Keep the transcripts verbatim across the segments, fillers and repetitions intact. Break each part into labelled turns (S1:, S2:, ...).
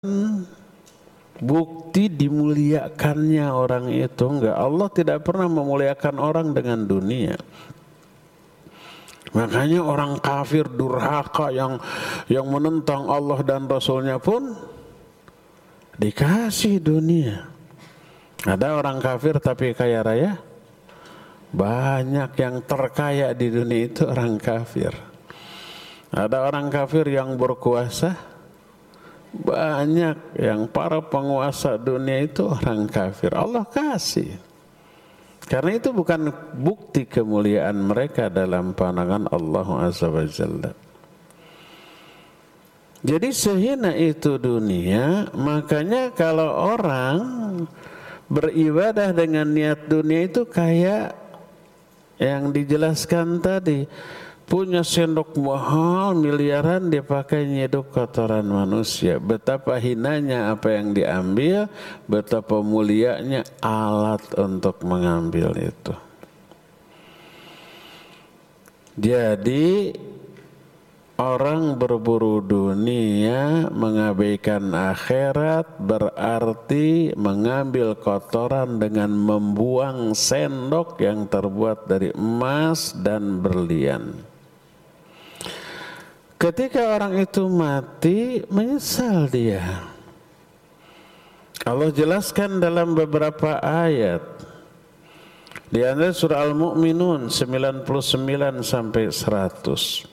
S1: bukti dimuliakannya orang itu. Enggak, Allah tidak pernah memuliakan orang dengan dunia. Makanya orang kafir durhaka yang yang menentang Allah dan Rasulnya pun dikasih dunia. Ada orang kafir tapi kaya raya? Banyak. Yang terkaya di dunia itu orang kafir. Ada orang kafir yang berkuasa? Banyak. Yang para penguasa dunia itu orang kafir. Allah kasih. Karena itu bukan bukti kemuliaan mereka dalam pandangan Allah Azza wa Jalla. Jadi sehina itu dunia, makanya kalau orang beribadah dengan niat dunia itu kayak yang dijelaskan tadi. Punya sendok mahal miliaran dipakai nyedok kotoran manusia. Betapa hinanya apa yang diambil, betapa mulianya alat untuk mengambil itu. Jadi orang berburu dunia mengabaikan akhirat berarti mengambil kotoran dengan membuang sendok yang terbuat dari emas dan berlian. Ketika orang itu mati, menyesal dia. Allah jelaskan dalam beberapa ayat. Di antara surah Al-Mu'minun sembilan puluh sembilan sampai seratus.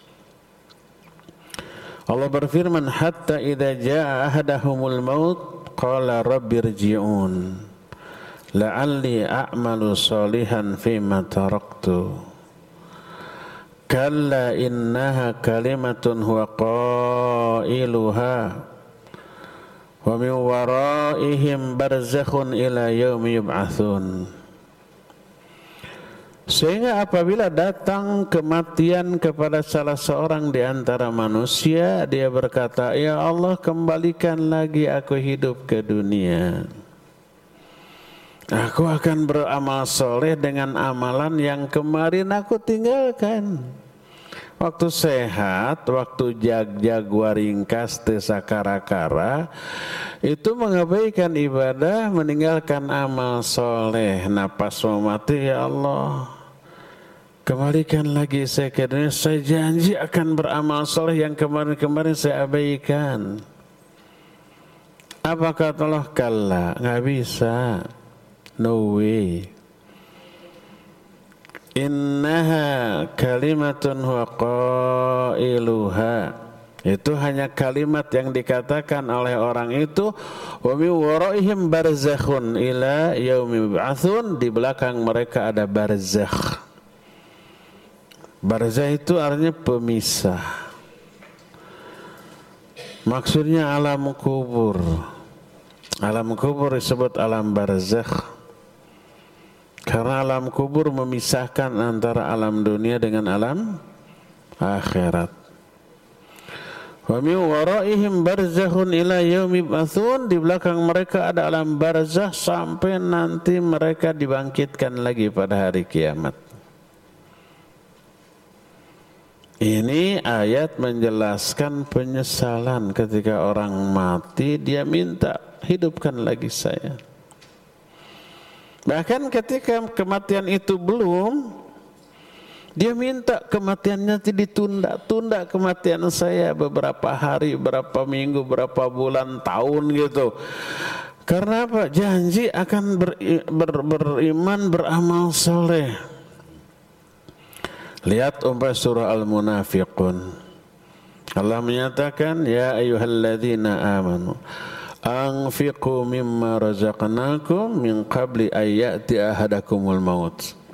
S1: Allah berfirman, hatta idza jaa ahadahumul maut qala rabbirji'un la'alli a'malu shalihan fima taraktu. Kalla innaha kalimatun huwa qailuha wa min waraihim barzakhun ila yaumi yub'atsun. Sehingga apabila datang kematian kepada salah seorang di antara manusia, dia berkata, ya Allah, kembalikan lagi aku hidup ke dunia. Aku akan beramal soleh dengan amalan yang kemarin aku tinggalkan. Waktu sehat, waktu jag-jag waringkas tesakara-kara, itu mengabaikan ibadah, meninggalkan amal soleh. Nah pas mau mati, ya Allah, kembalikan lagi saya ke dunia. Saya janji akan beramal soleh yang kemarin-kemarin saya abaikan. Apa kata Allah? Kalla, nggak bisa. No way. Innaha kalimatun huwa qailuha. Itu hanya kalimat yang dikatakan oleh orang itu. Wa min waraihim barzakhun ila yaumi yub'atsun. Di belakang mereka ada barzakh. Barzakh itu artinya pemisah. Maksudnya alam kubur. Alam kubur disebut alam barzakh. Karena alam kubur memisahkan antara alam dunia dengan alam akhirat. Wa min waraihim barzakhun ila yaumi yub'atsun. Di belakang mereka ada alam barzakh sampai nanti mereka dibangkitkan lagi pada hari kiamat. Ini ayat menjelaskan penyesalan ketika orang mati, dia minta hidupkan lagi saya. Bahkan ketika kematian itu belum, dia minta kematiannya ditunda, tunda kematian saya beberapa hari, berapa minggu, berapa bulan, tahun gitu. Karena apa? Janji akan ber, ber, beriman, beramal soleh. Lihat umpama surah Al-Munafiqun. Allah menyatakan, ya ayyuhalladzina amanu anfiqu mimma razaqnakum min qabli ayyati ahadakumul maut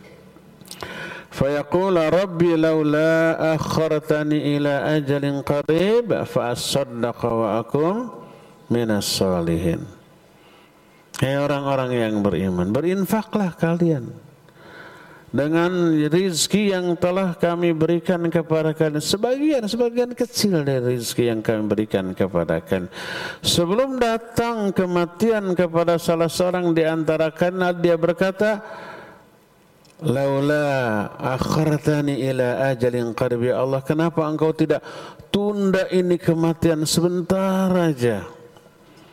S1: fayaqula rabbi laula akhartani ila ajalin qarib fa asaddaqa wa akum minas solihin. Hai orang-orang yang beriman, berinfaklah kalian dengan rizki yang telah kami berikan kepada kalian. Sebagian, sebagian kecil dari rizki yang kami berikan kepada kalian. Sebelum datang kematian kepada salah seorang di antara kalian, dia berkata, laula akhartani ila ajalin qarib. Ya Allah, kenapa engkau tidak tunda ini kematian sebentar aja?